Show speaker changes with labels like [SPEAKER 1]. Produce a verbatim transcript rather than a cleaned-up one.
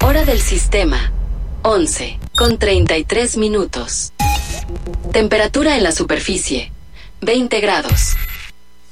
[SPEAKER 1] Hora del sistema, once con treinta y tres minutos. Temperatura en la superficie, veinte grados.